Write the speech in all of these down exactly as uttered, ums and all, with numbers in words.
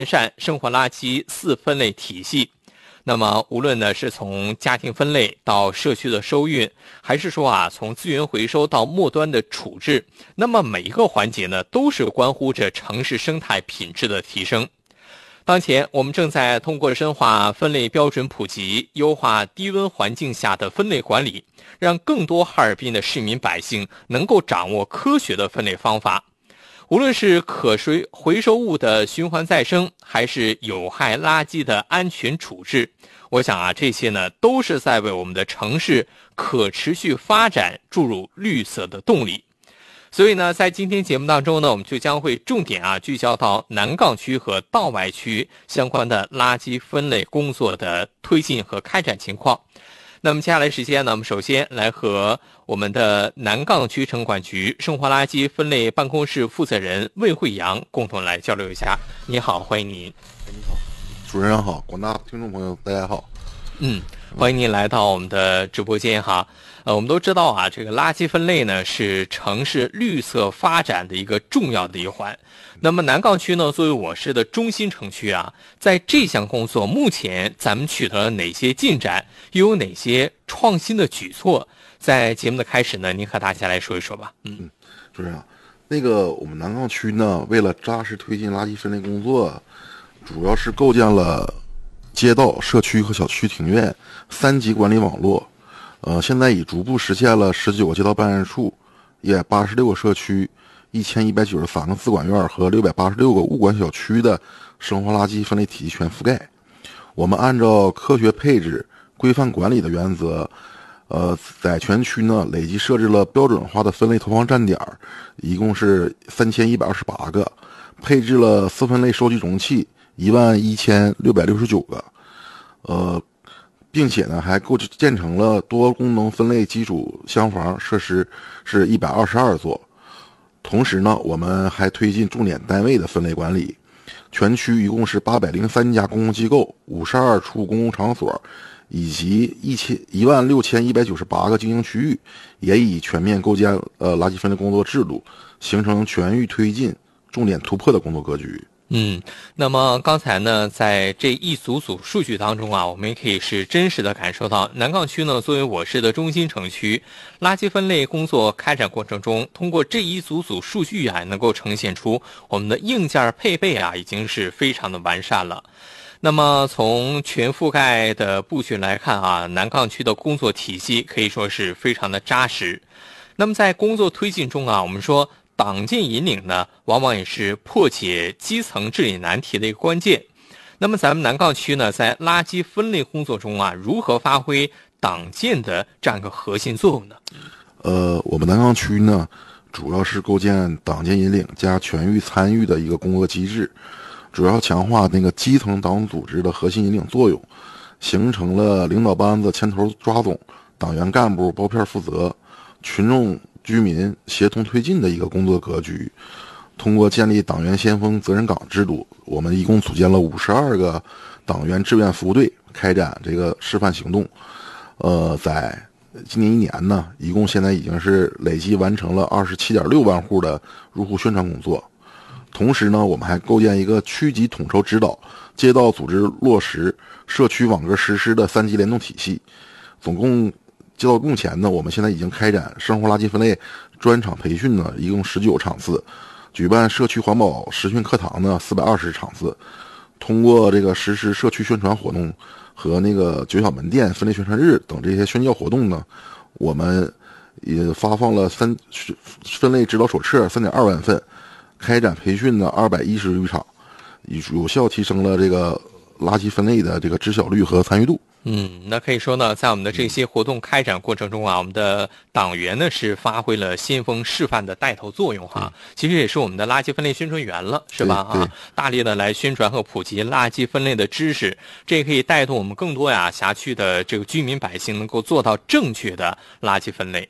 善生活垃圾四分类体系。那么无论呢是从家庭分类到社区的收运，还是说啊从资源回收到末端的处置，那么每一个环节呢都是关乎着城市生态品质的提升。当前我们正在通过深化分类标准普及，优化低温环境下的分类管理，让更多哈尔滨的市民百姓能够掌握科学的分类方法。无论是可回回收物的循环再生，还是有害垃圾的安全处置，我想啊，这些呢都是在为我们的城市可持续发展注入绿色的动力。所以呢，在今天节目当中呢，我们就将会重点啊聚焦到南岗区和道外区相关的垃圾分类工作的推进和开展情况。那么接下来时间呢，我们首先来和我们的南岗区城管局生活垃圾分类办公室负责人魏慧阳共同来交流一下。你好，欢迎您。 你好，主持人好，广大听众朋友大家好。 嗯，欢迎您来到我们的直播间哈。呃，我们都知道啊，这个垃圾分类呢是城市绿色发展的一个重要的一环。那么南岗区呢，作为我市的中心城区啊，在这项工作目前咱们取得了哪些进展，又有哪些创新的举措？在节目的开始呢，您和大家来说一说吧。嗯， 嗯主持人啊，那个我们南岗区呢，为了扎实推进垃圾分类工作，主要是构建了街道、社区和小区庭院三级管理网络。呃，现在已逐步实现了十九个街道办事处、一百八十六个社区、一千一百九十三个自管院和六百八十六个物管小区的生活垃圾分类体系全覆盖。我们按照科学配置、规范管理的原则，呃，在全区呢累计设置了标准化的分类投放站点，一共是三千一百二十八个，配置了四分类收集容器一万一千六百六十九个，呃。并且呢，还构建成了多功能分类基础箱房设施是一百二十二座。同时呢，我们还推进重点单位的分类管理，全区一共是八百零三家公共机构、五十二处公共场所，以及一千一万六千一百九十八个经营区域，也已全面构建呃垃圾分类工作制度，形成全域推进、重点突破的工作格局。 嗯，那么刚才呢，在这一组组数据当中啊，我们也可以是真实的感受到，南岗区呢作为我市的中心城区，垃圾分类工作开展过程中，通过这一组组数据啊，能够呈现出我们的硬件配备啊，已经是非常的完善了。那么从全覆盖的布局来看啊，南岗区的工作体系可以说是非常的扎实。那么在工作推进中啊，我们说党建引领呢，往往也是破解基层治理难题的一个关键。那么咱们南岗区呢，在垃圾分类工作中啊，如何发挥党建的这样一个核心作用呢？ 呃，我们南岗区呢，主要是构建党建引领加全域参与的一个工作机制，主要强化那个基层党组织的核心引领作用，形成了领导班子牵头抓总，党员干部包片负责，群众居民协同推进的一个工作格局。通过建立党员先锋责任岗制度，我们一共组建了五十二个党员志愿服务队，开展这个示范行动。呃，在今年一年呢，一共现在已经是累计完成了二十七点六万户的入户宣传工作。同时呢，我们还构建一个区级统筹指导、街道组织落实、社区网格实施的三级联动体系。总共街道目前呢，我们现在已经开展生活垃圾分类专场培训呢，一共十九场次，举办社区环保实训课堂呢四百二十场次。通过这个实施社区宣传活动和那个九小门店分类宣传日等这些宣教活动呢，我们也发放了三分类指导手册三点二万份，开展培训呢二百一十余场，有效提升了这个垃圾分类的这个知晓率和参与度。 嗯，那可以说呢，在我们的这些活动开展过程中啊，我们的党员呢是发挥了先锋示范的带头作用哈。其实也是我们的垃圾分类宣传员了，是吧？啊，大力的来宣传和普及垃圾分类的知识，这也可以带动我们更多呀辖区的这个居民百姓能够做到正确的垃圾分类。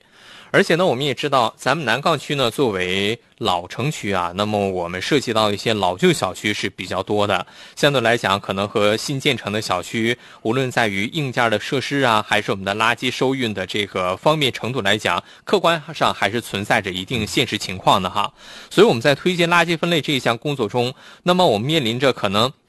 而且呢，我们也知道，咱们南岗区呢作为老城区啊，那么我们涉及到一些老旧小区是比较多的，相对来讲，可能和新建成的小区，无论在于硬件的设施啊，还是我们的垃圾收运的这个方便程度来讲，客观上还是存在着一定现实情况的哈。所以我们在推荐垃圾分类这一项工作中，那么我们面临着可能